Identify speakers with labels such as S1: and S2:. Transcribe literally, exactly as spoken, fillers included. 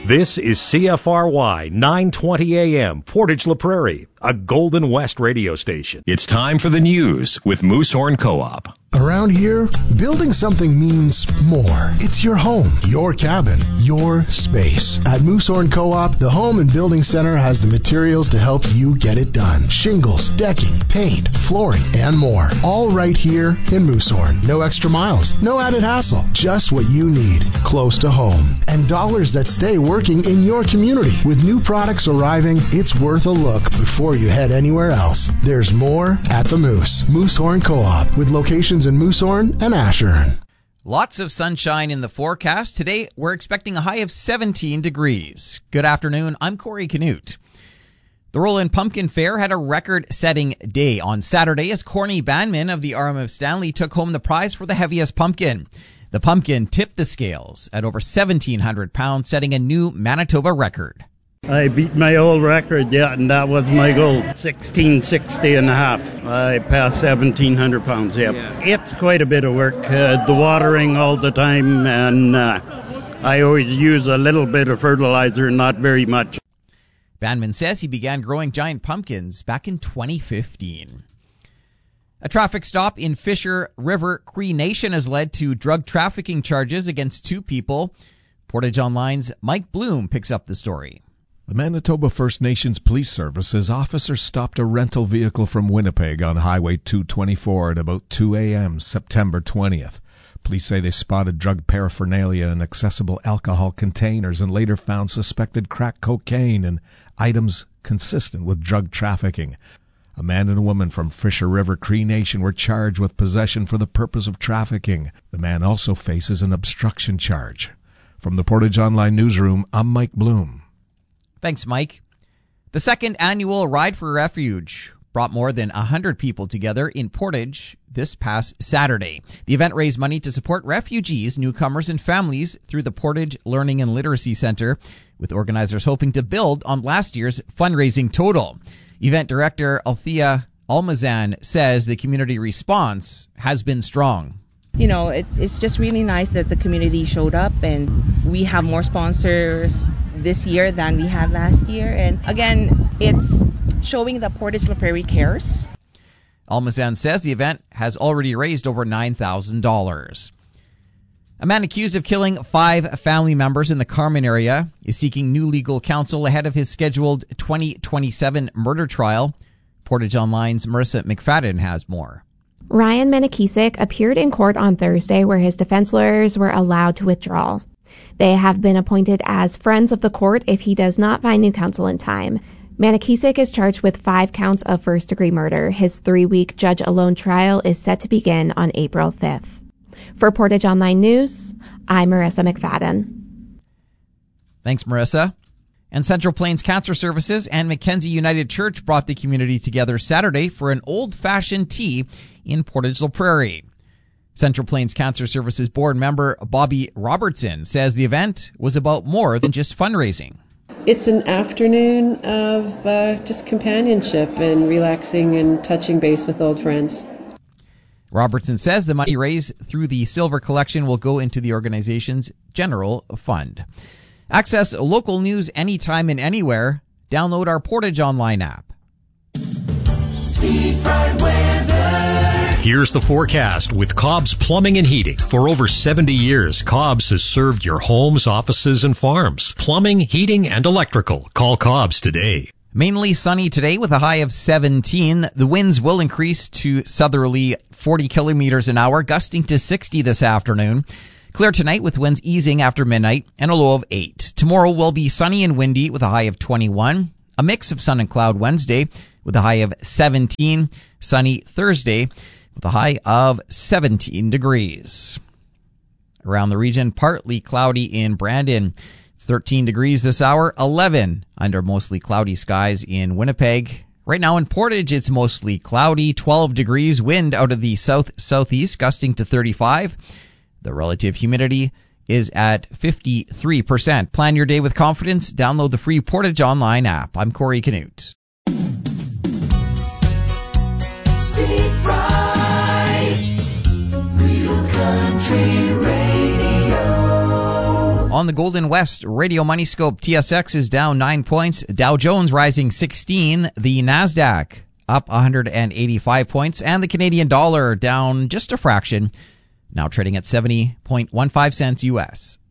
S1: This is C F R Y nine twenty A M, Portage La Prairie, a Golden West radio station.
S2: It's time for the news with Moosehorn Co-op.
S3: Around here, building something means more. It's your home, your cabin, your space. At Moosehorn Co-op, the Home and Building Center has the materials to help you get it done. Shingles, decking, paint, flooring, and more. All right here in Moosehorn. No extra miles, no added hassle. Just what you need, close to home. And dollars that stay working in your community. With new products arriving, it's worth a look before you head anywhere else. There's more at the Moose. Moosehorn Co-op, with locations in Moosehorn and Ashern.
S4: Lots of sunshine in the forecast. Today, we're expecting a high of seventeen degrees. Good afternoon. I'm Corey Canute. The Roland Pumpkin Fair had a record-setting day on Saturday as Corny Banman of the Arm of Stanley took home the prize for the heaviest pumpkin. The pumpkin tipped the scales at over seventeen hundred pounds, setting a new Manitoba record.
S5: I beat my old record, yeah, and that was my goal. sixteen sixty and a half. I passed seventeen hundred pounds, yep. Yeah. It's quite a bit of work. Uh, the watering all the time, and uh, I always use a little bit of fertilizer, not very much.
S4: Banman says he began growing giant pumpkins back in twenty fifteen. A traffic stop in Fisher River Cree Nation has led to drug trafficking charges against two people. Portage Online's Mike Bloom picks up the story.
S6: The Manitoba First Nations Police Service's officers stopped a rental vehicle from Winnipeg on Highway two twenty-four at about two a.m. September twentieth. Police say they spotted drug paraphernalia in accessible alcohol containers and later found suspected crack cocaine and items consistent with drug trafficking. A man and a woman from Fisher River Cree Nation were charged with possession for the purpose of trafficking. The man also faces an obstruction charge. From the Portage Online newsroom, I'm Mike Bloom.
S4: Thanks, Mike. The second annual Ride for Refuge brought more than one hundred people together in Portage this past Saturday. The event raised money to support refugees, newcomers, and families through the Portage Learning and Literacy Center, with organizers hoping to build on last year's fundraising total. Event director Althea Almazan says the community response has been strong.
S7: You know, it, it's just really nice that the community showed up, and we have more sponsors this year than we had last year. And again, it's showing that Portage La Prairie cares.
S4: Almazan says the event has already raised over nine thousand dollars. A man accused of killing five family members in the Carman area is seeking new legal counsel ahead of his scheduled twenty twenty-seven murder trial. Portage Online's Marissa McFadden has more.
S8: Ryan Menakisik appeared in court on Thursday where his defense lawyers were allowed to withdraw. They have been appointed as friends of the court if he does not find new counsel in time. Menakisik is charged with five counts of first-degree murder. His three-week judge-alone trial is set to begin on April fifth. For Portage Online News, I'm Marissa McFadden.
S4: Thanks, Marissa. And Central Plains Cancer Services and Mackenzie United Church brought the community together Saturday for an old-fashioned tea in Portage La Prairie. Central Plains Cancer Services board member Bobby Robertson says the event was about more than just fundraising.
S9: It's an afternoon of uh, just companionship and relaxing and touching base with old friends.
S4: Robertson says the money raised through the Silver Collection will go into the organization's general fund. Access local news anytime and anywhere. Download our Portage Online app.
S1: Here's the forecast with Cobb's Plumbing and Heating. For over seventy years, Cobb's has served your homes, offices, and farms. Plumbing, heating, and electrical. Call Cobb's today.
S4: Mainly sunny today with a high of seventeen. The winds will increase to southerly forty kilometers an hour, gusting to sixty this afternoon. Clear tonight with winds easing after midnight and a low of eight. Tomorrow will be sunny and windy with a high of twenty-one. A mix of sun and cloud Wednesday with a high of seventeen. Sunny Thursday with a high of seventeen degrees. Around the region, partly cloudy in Brandon. It's thirteen degrees this hour, eleven under mostly cloudy skies in Winnipeg. Right now in Portage, it's mostly cloudy, twelve degrees, wind out of the south-southeast, gusting to thirty-five. The relative humidity is at fifty-three percent. Plan your day with confidence. Download the free Portage Online app. I'm Corey Canute.
S10: Seek Fry, Real Country Radio.
S4: On the Golden West Radio Money Scope, T S X is down nine points. Dow Jones rising sixteen. The NASDAQ up one hundred eighty-five points. And the Canadian dollar down just a fraction, now trading at seventy point one five cents U S.